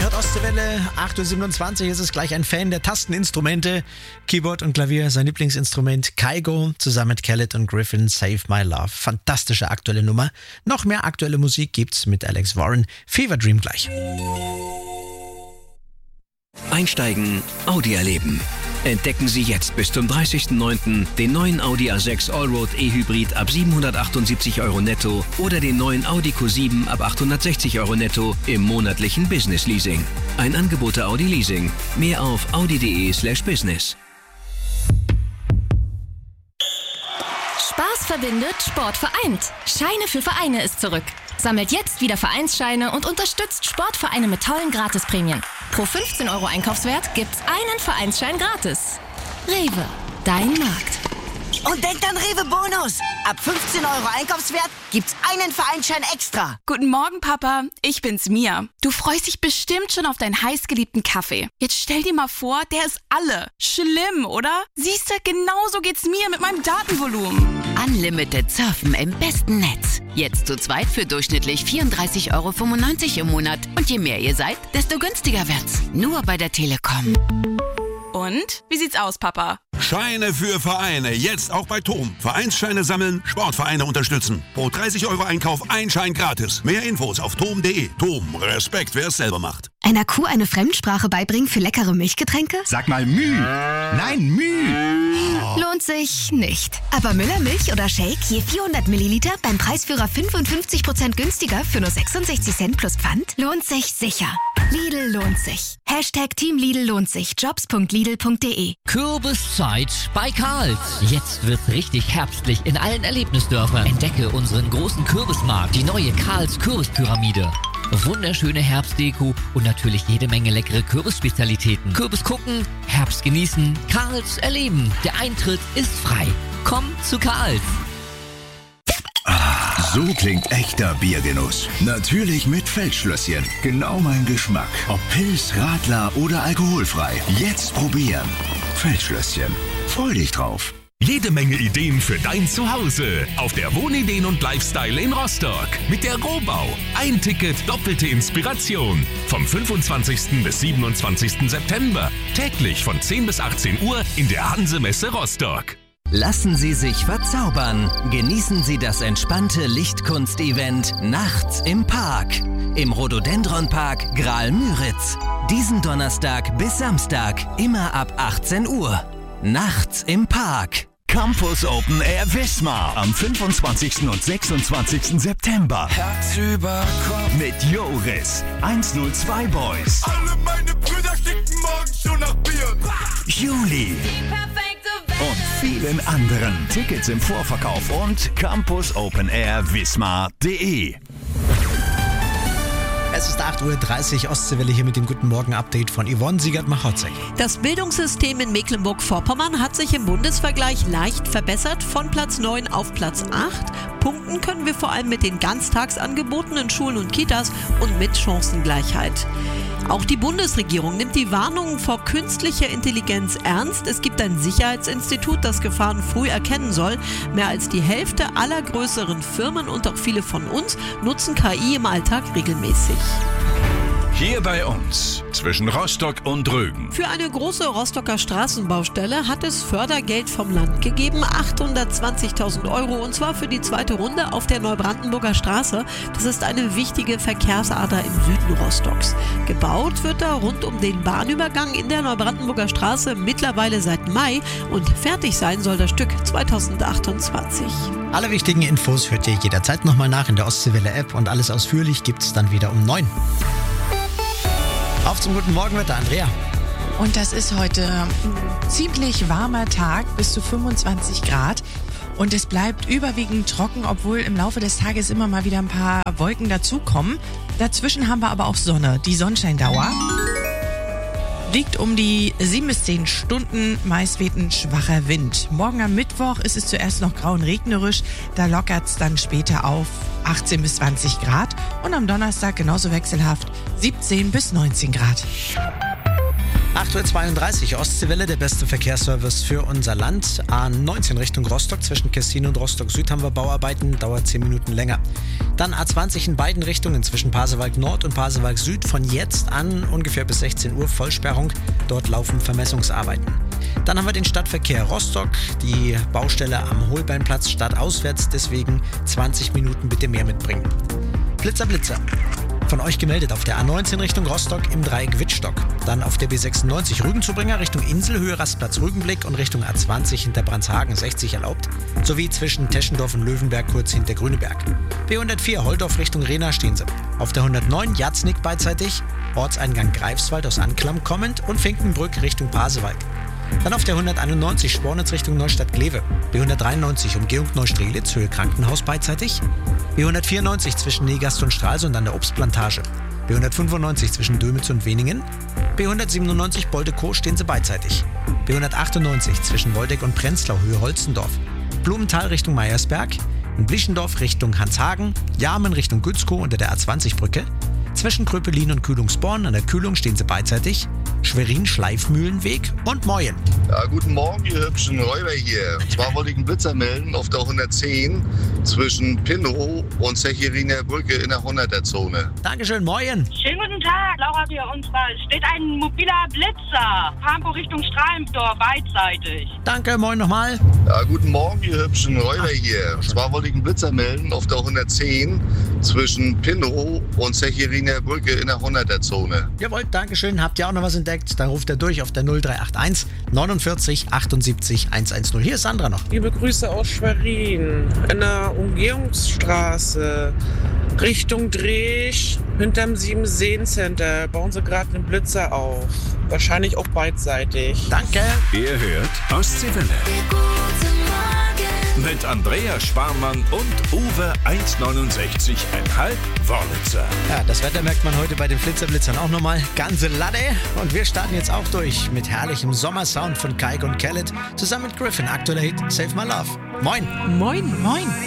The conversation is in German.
hört Ostseewelle, 8.27 Uhr ist es gleich ein Fan der Tasteninstrumente. Keyboard und Klavier, sein Lieblingsinstrument. Kygo zusammen mit Khaled und Griffin, Save My Love. Fantastische aktuelle Nummer. Noch mehr aktuelle Musik gibt's mit Alex Warren. Fever Dream gleich. Einsteigen, Audi erleben. Entdecken Sie jetzt bis zum 30.09. den neuen Audi A6 Allroad E-Hybrid ab 778 € netto oder den neuen Audi Q7 ab 860 € netto im monatlichen Business Leasing. Ein Angebot der Audi Leasing. Mehr auf audi.de/business. Spaß verbindet, Sport vereint. Scheine für Vereine ist zurück. Sammelt jetzt wieder Vereinsscheine und unterstützt Sportvereine mit tollen Gratisprämien. Pro 15 € Einkaufswert gibt's einen Vereinsschein gratis. Rewe, dein Markt. Und denkt an Rewe Bonus. Ab 15 € Einkaufswert gibt's einen Vereinsschein extra. Guten Morgen, Papa. Ich bin's, Mia. Du freust dich bestimmt schon auf deinen heißgeliebten Kaffee. Jetzt stell dir mal vor, der ist alle. Schlimm, oder? Siehste, genauso geht's mir mit meinem Datenvolumen. Unlimited Surfen im besten Netz. Jetzt zu zweit für durchschnittlich 34,95 € im Monat. Und je mehr ihr seid, desto günstiger wird's. Nur bei der Telekom. Und? Wie sieht's aus, Papa? Scheine für Vereine. Jetzt auch bei TOM. Vereinsscheine sammeln, Sportvereine unterstützen. Pro 30 € Einkauf ein Schein gratis. Mehr Infos auf tom.de. TOM. Respekt, wer es selber macht. Einer Kuh eine Fremdsprache beibringen für leckere Milchgetränke? Sag mal Müh. Nein, Müh. Lohnt sich nicht. Aber Müller Milch oder Shake je 400 Milliliter beim Preisführer 55% günstiger für nur 66 Cent plus Pfand? Lohnt sich sicher. Lidl lohnt sich. Hashtag Team Lidl lohnt sich. Jobs.lidl.de. Kürbiszeit bei Karls. Jetzt wird's richtig herbstlich in allen Erlebnisdörfern. Entdecke unseren großen Kürbismarkt, die neue Karls Kürbispyramide. Wunderschöne Herbstdeko und natürlich jede Menge leckere Kürbisspezialitäten. Kürbis gucken, Herbst genießen, Karls erleben. Der Eintritt ist frei. Komm zu Karls. So klingt echter Biergenuss. Natürlich mit Feldschlösschen. Genau mein Geschmack. Ob Pils, Radler oder alkoholfrei. Jetzt probieren. Feldschlösschen. Freu dich drauf. Jede Menge Ideen für dein Zuhause auf der Wohnideen und Lifestyle in Rostock mit der Rohbau. Ein Ticket, doppelte Inspiration. Vom 25. bis 27. September. Täglich von 10 bis 18 Uhr in der Hanse-Messe Rostock. Lassen Sie sich verzaubern. Genießen Sie das entspannte Lichtkunst-Event Nachts im Park. Im Rhododendron-Park Graal-Müritz. Diesen Donnerstag bis Samstag, immer ab 18 Uhr. Nachts im Park. Campus Open Air Wismar am 25. und 26. September. Tagsüber mit Joris, 102 Boys. Alle meine Brüder stinken morgens schon nach Bier. Juli. Und vielen anderen. Tickets im Vorverkauf und campusopenairwismar.de. Es ist 8.30 Uhr, Ostseewelle hier mit dem Guten Morgen-Update von Yvonne Siegert-Machotzek. Das Bildungssystem in Mecklenburg-Vorpommern hat sich im Bundesvergleich leicht verbessert, von Platz 9 auf Platz 8. Punkten können wir vor allem mit den Ganztagsangeboten in Schulen und Kitas und mit Chancengleichheit. Auch die Bundesregierung nimmt die Warnungen vor künstlicher Intelligenz ernst. Es gibt ein Sicherheitsinstitut, das Gefahren früh erkennen soll. Mehr als die Hälfte aller größeren Firmen und auch viele von uns nutzen KI im Alltag regelmäßig. Hier bei uns, zwischen Rostock und Rögen. Für eine große Rostocker Straßenbaustelle hat es Fördergeld vom Land gegeben, 820.000 €, und zwar für die zweite Runde auf der Neubrandenburger Straße. Das ist eine wichtige Verkehrsader im Süden Rostocks. Gebaut wird da rund um den Bahnübergang in der Neubrandenburger Straße mittlerweile seit Mai und fertig sein soll das Stück 2028. Alle wichtigen Infos hört ihr jederzeit nochmal nach in der Ostseewelle-App und alles ausführlich gibt's dann wieder um 9. Auf zum guten Morgenwetter, Andrea. Und das ist heute ein ziemlich warmer Tag, bis zu 25 Grad. Und es bleibt überwiegend trocken, obwohl im Laufe des Tages immer mal wieder ein paar Wolken dazukommen. Dazwischen haben wir aber auch Sonne. Die Sonnenscheindauer liegt um die 7 bis 10 Stunden, meist weht ein schwacher Wind. Morgen am Mittwoch ist es zuerst noch grau und regnerisch, da lockert es dann später auf 18 bis 20 Grad und am Donnerstag genauso wechselhaft 17 bis 19 Grad. 8.32 Uhr, Ostseewelle, der beste Verkehrsservice für unser Land. A19 Richtung Rostock, zwischen Kessin und Rostock Süd haben wir Bauarbeiten, dauert 10 Minuten länger. Dann A20 in beiden Richtungen, zwischen Pasewalk Nord und Pasewalk Süd, von jetzt an ungefähr bis 16 Uhr Vollsperrung, dort laufen Vermessungsarbeiten. Dann haben wir den Stadtverkehr Rostock, die Baustelle am Holbeinplatz stadtauswärts, deswegen 20 Minuten bitte mehr mitbringen. Blitzer, Blitzer. Von euch gemeldet auf der A19 Richtung Rostock im Dreieck Wittstock. Dann auf der B96 Rügenzubringer Richtung Inselhöhe, Rastplatz Rügenblick und Richtung A20 hinter Brandshagen 60 erlaubt. Sowie zwischen Teschendorf und Löwenberg kurz hinter Grüneberg. B104 Holdorf Richtung Rehna stehen sie. Auf der 109 Jatznick beidseitig, Ortseingang Greifswald aus Anklam kommend und Finkenbrück Richtung Pasewalk. Dann auf der 191 Spornitz Richtung Neustadt-Glewe. B193 Umgehung Neustrelitz, Höhe Krankenhaus beidseitig. B194 zwischen Negast und Stralsund an der Obstplantage. B195 zwischen Dömitz und Weningen. B197 Boldekow stehen sie beidseitig. B198 zwischen Woldeck und Prenzlau, Höhe Holzendorf. Blumenthal Richtung Meiersberg. In Blischendorf Richtung Hanshagen. Jarmen Richtung Gützkow unter der A20-Brücke. Zwischen Kröpelin und Kühlungsborn an der Kühlung stehen sie beidseitig. Schwerin-Schleifmühlenweg und Moyen. Ja, guten Morgen, ihr hübschen Räuber hier. Und zwar wollte ich einen Blitzer melden auf der 110 zwischen Pinnow und Zechiriner Brücke in der 100er-Zone. Dankeschön, Moyen. Schönen guten Tag, Laura hier. Und zwar steht ein mobiler Blitzer. Hamburg Richtung Stralendorf, beidseitig. Danke, moin nochmal. Ja, guten Morgen, ihr hübschen Räuber hier. Und zwar wollte ich einen Blitzer melden auf der 110 zwischen Pinnow und Zechiriner Brücke in der 100er-Zone. Jawohl, Dankeschön. Habt ihr auch noch was entdeckt? Dann ruft er durch auf der 0381 49 78 110. Hier ist Sandra noch. Liebe Grüße aus Schwerin. In der Umgehungsstraße Richtung Drech hinterm 7-Seen-Center bauen sie gerade einen Blitzer auf. Wahrscheinlich auch beidseitig. Danke. Ihr hört Ostseewelle. Mit Andrea Sparmann und Uwe 1,69,5 Wörlitzer. Ja, das Wetter merkt man heute bei den Flitzerblitzern auch nochmal. Ganze Latte. Und wir starten jetzt auch durch mit herrlichem Sommersound von Kaigo und Khaled zusammen mit Griffin. Aktueller Hit Save My Love. Moin. Moin, moin.